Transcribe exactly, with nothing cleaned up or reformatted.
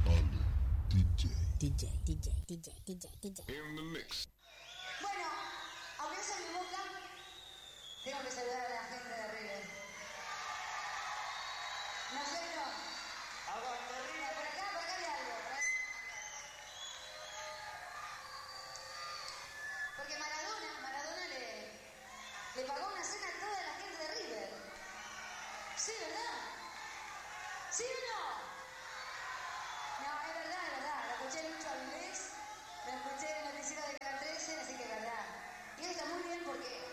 D J, DJ, DJ, DJ, DJ, DJ. In the mix. Bueno, aunque no sea mi boca, tengo que saludar a la gente de River. ¿No es cierto? Aguante River. Por acá, por acá hay algo. Por acá. Porque Maradona, Maradona le, le pagó una cena a toda la gente de River. Sí, ¿verdad? ¿Sí o no? No, es verdad, es verdad. Lo escuché mucho al inglés, lo escuché en el noticiero de Canal trece, así que es verdad. Y eso está muy bien porque